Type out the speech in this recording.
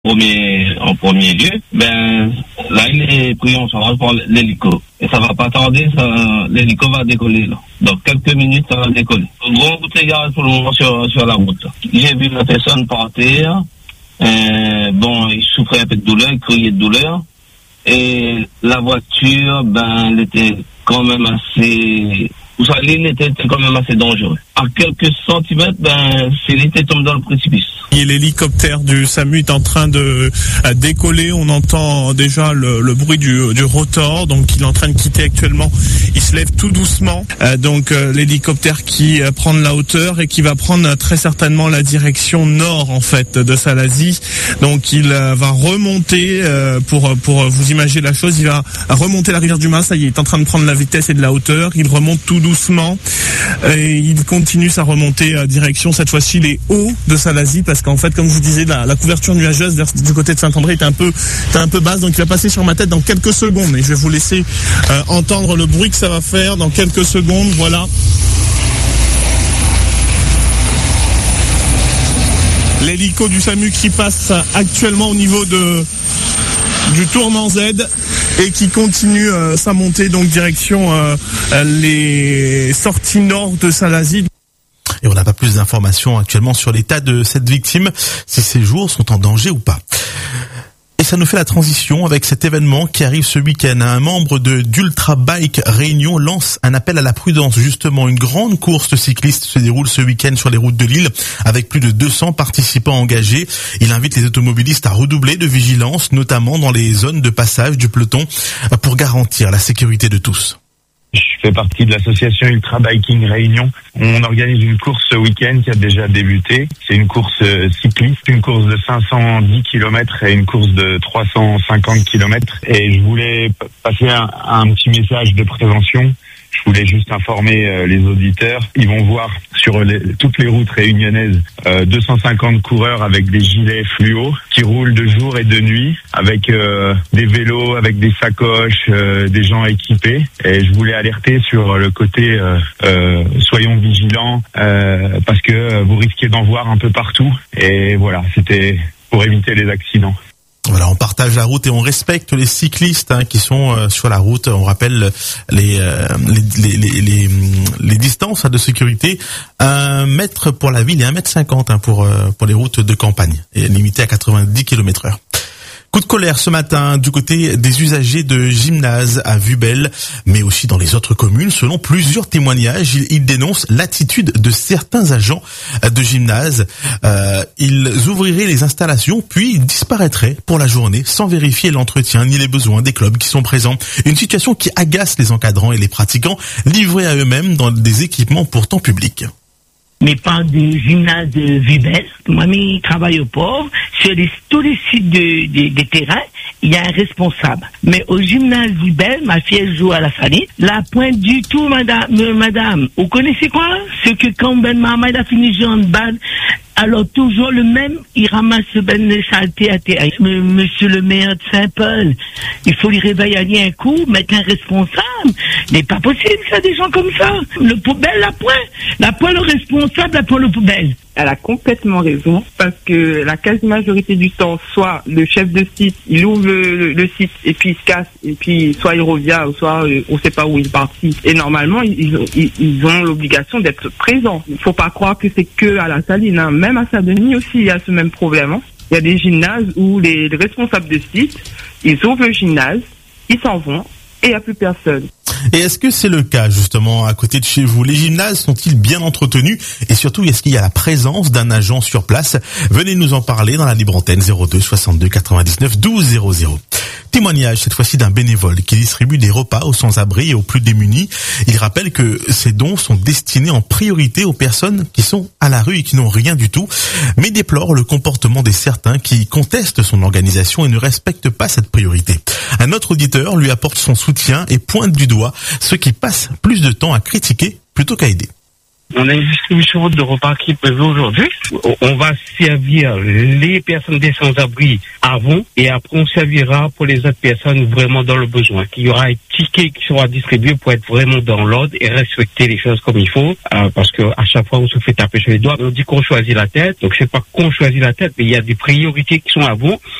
En premier lieu, là, il est pris en charge par l'hélico. Et ça va pas tarder, l'hélico va décoller, là. Dans quelques minutes, ça va décoller. Gros embouteillage pour le moment sur la route, là. J'ai vu la personne par terre. Il souffrait un peu de douleur, il criait de douleur. Et la voiture, elle était quand même assez... L'île était quand même assez dangereux. À quelques centimètres, l'île était tombée dans le précipice. Et l'hélicoptère du SAMU est en train de décoller. On entend déjà le bruit du rotor. Donc, il est en train de quitter actuellement. Il se lève tout doucement. L'hélicoptère qui prend de la hauteur et qui va prendre très certainement la direction nord, en fait, de Salazie. Donc, il va remonter, pour vous imaginer la chose, il va remonter la rivière du Mas. Ça y est, il est en train de prendre la vitesse et de la hauteur. Il remonte tout doucement et il continue sa remontée direction cette fois-ci les hauts de Salazie, parce qu'en fait, comme je vous disais, la couverture nuageuse du côté de Saint-André était un peu basse, donc il va passer sur ma tête dans quelques secondes et je vais vous laisser entendre le bruit que ça va faire dans quelques secondes. Voilà. L'hélico du SAMU qui passe actuellement au niveau du tournant Z et qui continue sa montée donc direction les sorties nord de Salazie. Et on n'a pas plus d'informations actuellement sur l'état de cette victime, si ses jours sont en danger ou pas. Et ça nous fait la transition avec cet événement qui arrive ce week-end. Un membre d'Ultra Bike Réunion lance un appel à la prudence. Justement, une grande course cycliste se déroule ce week-end sur les routes de l'île avec plus de 200 participants engagés. Il invite les automobilistes à redoubler de vigilance, notamment dans les zones de passage du peloton, pour garantir la sécurité de tous. Je fais partie de l'association Ultra Biking Réunion. On organise une course ce week-end qui a déjà débuté. C'est une course cycliste, une course de 510 km et une course de 350 km. Et je voulais passer un petit message de prévention. Je voulais juste informer les auditeurs. Ils vont voir sur toutes les routes réunionnaises 250 coureurs avec des gilets fluo qui roulent de jour et de nuit avec des vélos, avec des sacoches, des gens équipés. Et je voulais alerter sur le côté soyons vigilants parce que vous risquez d'en voir un peu partout. Et voilà, c'était pour éviter les accidents. Voilà, on partage la route et on respecte les cyclistes qui sont sur la route. On rappelle les distances de sécurité. 1 mètre pour la ville et 1,50 m pour les routes de campagne, et limité à 90 km/h. Coup de colère ce matin du côté des usagers de gymnase à Vubel, mais aussi dans les autres communes. Selon plusieurs témoignages, ils dénoncent l'attitude de certains agents de gymnase. Ils ouvriraient les installations puis disparaîtraient pour la journée sans vérifier l'entretien ni les besoins des clubs qui sont présents. Une situation qui agace les encadrants et les pratiquants livrés à eux-mêmes dans des équipements pourtant publics. Mais pas du gymnase de Vubel. Moi, je travaille au port. Sur tous les sites des terrains, il y a un responsable. Mais au gymnase Vubel, ma fille, elle joue à la saline. La pointe du tout, madame. Vous connaissez quoi? Ce que quand maman, il a fini jouer en balle, alors toujours le même, il ramasse les saletés à terre. Monsieur le maire de Saint-Paul, il faut lui réveiller un coup, mettre un responsable. Mais pas possible, ça, des gens comme ça. Le poubelle, la poêle, le responsable, la poêle, le poubelle. Elle a complètement raison, parce que la quasi-majorité du temps, soit le chef de site, il ouvre le site et puis il se casse, et puis soit il revient, ou soit on sait pas où il est parti. Et normalement, ils ont l'obligation d'être présents. Il faut pas croire que c'est que à la Saline, hein. Même à Saint-Denis aussi, il y a ce même problème, hein. Il y a des gymnases où les responsables de site, ils ouvrent le gymnase, ils s'en vont, et il n'y a plus personne. Et est-ce que c'est le cas justement à côté de chez vous? Les gymnases sont-ils bien entretenus? Et surtout, est-ce qu'il y a la présence d'un agent sur place? Venez nous en parler dans la libre antenne 02 62 99 12 00. Témoignage cette fois-ci d'un bénévole qui distribue des repas aux sans-abri et aux plus démunis. Il rappelle que ces dons sont destinés en priorité aux personnes qui sont à la rue et qui n'ont rien du tout, mais déplore le comportement des certains qui contestent son organisation et ne respectent pas cette priorité. Un autre auditeur lui apporte son soutien et pointe du doigt ceux qui passent plus de temps à critiquer plutôt qu'à aider. On a une distribution de repas qui est prévue aujourd'hui. On va servir les personnes des sans-abri avant et après on servira pour les autres personnes vraiment dans le besoin. Il y aura un ticket qui sera distribué pour être vraiment dans l'ordre et respecter les choses comme il faut parce que à chaque fois on se fait taper sur les doigts. On dit qu'on choisit la tête, donc c'est pas qu'on choisit la tête, mais il y a des priorités qui sont avant.